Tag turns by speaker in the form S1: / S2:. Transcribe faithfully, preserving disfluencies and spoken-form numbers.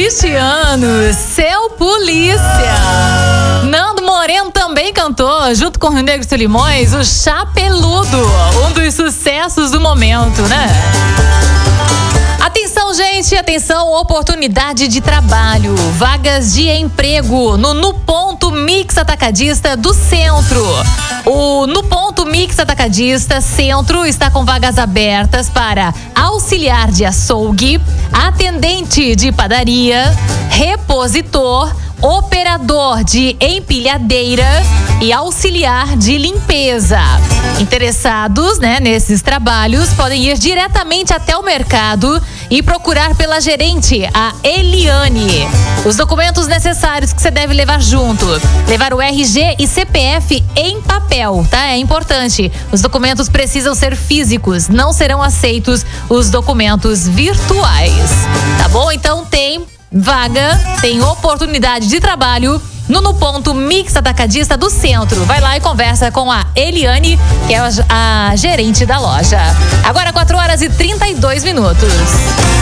S1: Cristiano, Seu Polícia. Nando Moreno também cantou, junto com o Rio Negro e Solimões, o Chapeludo, um dos sucessos do momento, né? Atenção, gente, atenção, oportunidade de trabalho, vagas de emprego no No Ponto Mix Atacadista do Centro. O No Ponto Mix Atacadista Centro está com vagas abertas para auxiliar de açougue, atendente de padaria, repositor, operador de empilhadeira e auxiliar de limpeza. Interessados, né, nesses trabalhos podem ir diretamente até o mercado e procurar pela gerente, a Eliane. Os documentos necessários que você deve levar junto: levar o R G e C P F em papel, tá? É importante. Os documentos precisam ser físicos, não serão aceitos os documentos virtuais. Tá bom? Então tem vaga, tem oportunidade de trabalho no No Ponto Mix Atacadista do Centro. Vai lá e conversa com a Eliane, que é a, a gerente da loja. Agora quatro horas e trinta e dois minutos.